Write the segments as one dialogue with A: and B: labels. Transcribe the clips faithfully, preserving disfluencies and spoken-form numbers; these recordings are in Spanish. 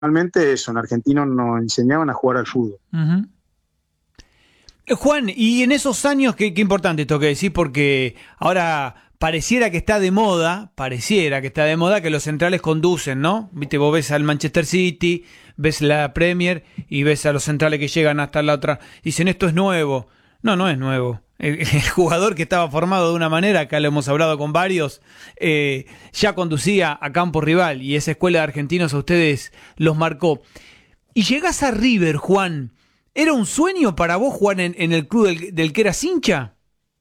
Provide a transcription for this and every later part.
A: Normalmente eso, en Argentino nos enseñaban a jugar al fútbol.
B: Uh-huh. Eh, Juan, y en esos años, qué, qué importante esto que decís, porque ahora pareciera que está de moda, pareciera que está de moda que los centrales conducen, ¿no? Viste, vos ves al Manchester City, ves la Premier y ves a los centrales que llegan hasta la otra. Dicen, esto es nuevo. No, no es nuevo. El, el jugador que estaba formado de una manera, acá lo hemos hablado con varios, eh, ya conducía a campo rival y esa escuela de argentinos a ustedes los marcó. Y llegás a River, Juan. ¿Era un sueño para vos jugar en, en el club del, del que eras hincha?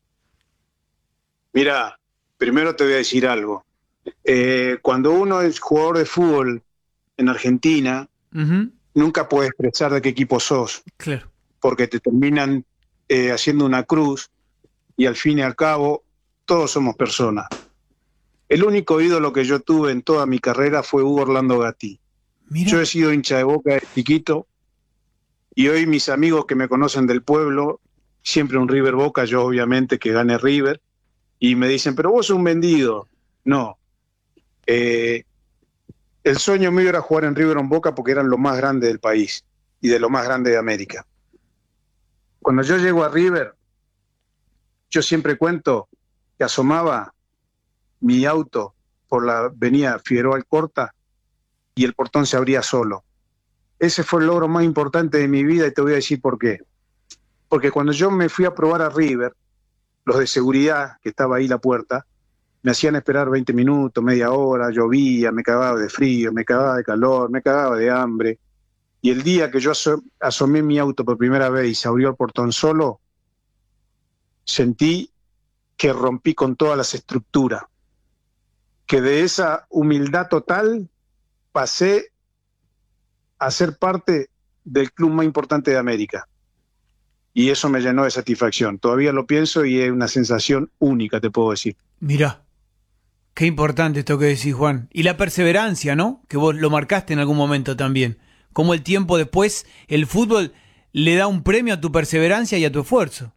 A: Mira, primero te voy a decir algo. Eh, cuando uno es jugador de fútbol en Argentina, uh-huh, nunca puedes expresar de qué equipo sos.
B: Claro.
A: Porque te terminan eh, haciendo una cruz y al fin y al cabo todos somos personas. El único ídolo que yo tuve en toda mi carrera fue Hugo Orlando Gatti. Mira. Yo he sido hincha de Boca de chiquito y hoy mis amigos que me conocen del pueblo, siempre un River Boca, yo obviamente que gane River, y me dicen, pero vos sos un vendido. No. Eh, el sueño mío era jugar en River o en Boca porque eran lo más grande del país y de lo más grande de América. Cuando yo llego a River, yo siempre cuento que asomaba mi auto por la avenida Figueroa Alcorta y el portón se abría solo. Ese fue el logro más importante de mi vida y te voy a decir por qué. Porque cuando yo me fui a probar a River, los de seguridad, que estaba ahí la puerta, me hacían esperar veinte minutos, media hora, llovía, me cagaba de frío, me cagaba de calor, me cagaba de hambre. Y el día que yo asom- asomé mi auto por primera vez y se abrió el portón solo, sentí que rompí con todas las estructuras. Que de esa humildad total pasé a ser parte del club más importante de América. Y eso me llenó de satisfacción. Todavía lo pienso y es una sensación única, te puedo decir.
B: Mirá, qué importante esto que decís, Juan. Y la perseverancia, ¿no? Que vos lo marcaste en algún momento también. Cómo el tiempo después, el fútbol le da un premio a tu perseverancia y a tu esfuerzo.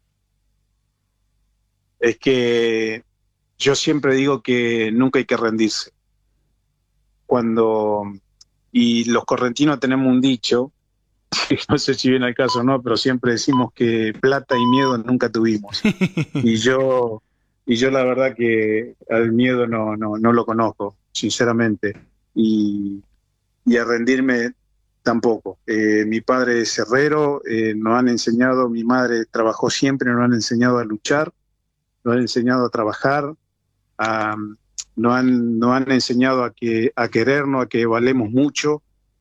A: Es que yo siempre digo que nunca hay que rendirse. Cuando... Y los correntinos tenemos un dicho, no sé si viene al caso o no, pero siempre decimos que plata y miedo nunca tuvimos. Y yo, y yo la verdad que al miedo no, no, no lo conozco, sinceramente. Y, y a rendirme tampoco. Eh, mi padre es herrero, eh, nos han enseñado, mi madre trabajó siempre, nos han enseñado a luchar, nos han enseñado a trabajar, a, nos, han, nos han enseñado a, que, a querernos, a que valemos mucho.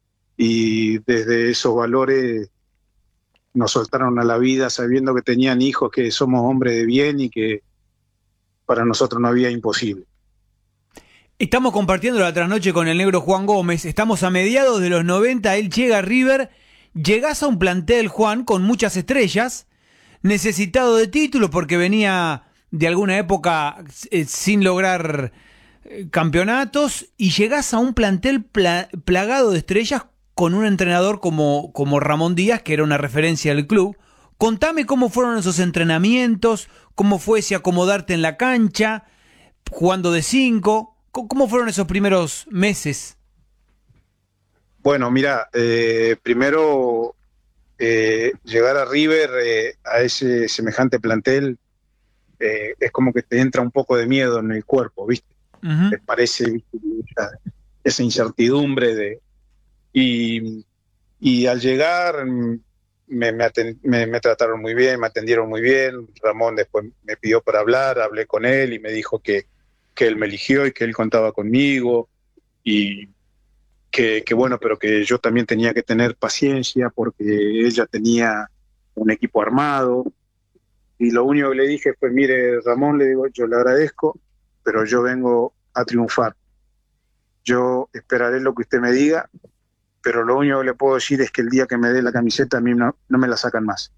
A: Y desde esos valores nos soltaron a la vida sabiendo que tenían hijos, que somos hombres de bien y que para nosotros no había imposible.
B: Estamos compartiendo la trasnoche con el negro Juan Gómez, estamos a mediados de los noventa, él llega a River, llegás a un plantel, Juan, con muchas estrellas, necesitado de títulos porque venía de alguna época eh, sin lograr eh, campeonatos, y llegás a un plantel pla- plagado de estrellas con un entrenador como, como Ramón Díaz, que era una referencia del club. Contame cómo fueron esos entrenamientos, cómo fue ese acomodarte en la cancha, jugando de cinco, cómo fueron esos primeros meses.
A: Bueno, mira, eh, primero eh, llegar a River, eh, a ese semejante plantel, eh, es como que te entra un poco de miedo en el cuerpo, ¿viste? Uh-huh. Te parece, ¿viste? Esa incertidumbre de... Y, y al llegar me, me, atend, me, me trataron muy bien, me atendieron muy bien. Ramón después me pidió para hablar, hablé con él y me dijo que, que él me eligió y que él contaba conmigo y que, que bueno, pero que yo también tenía que tener paciencia porque ella tenía un equipo armado. Y lo único que le dije fue, mire, Ramón, le digo, yo le agradezco, pero yo vengo a triunfar. Yo esperaré lo que usted me diga, pero lo único que le puedo decir es que el día que me dé la camiseta a mí no, no me la sacan más.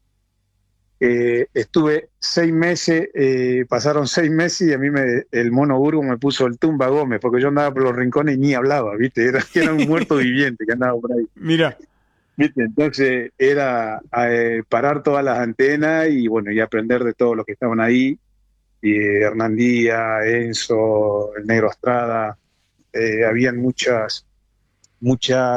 A: Eh, estuve seis meses, eh, pasaron seis meses y a mí me, el mono Burgo me puso el tumba Gómez, porque yo andaba por los rincones y ni hablaba, ¿viste? Era, era un muerto viviente que andaba por ahí.
B: Mira.
A: ¿Viste? Entonces era eh, parar todas las antenas y bueno, y aprender de todos los que estaban ahí. Y eh, Hernán Díaz, Enzo, el Negro Estrada, eh, habían muchas mucha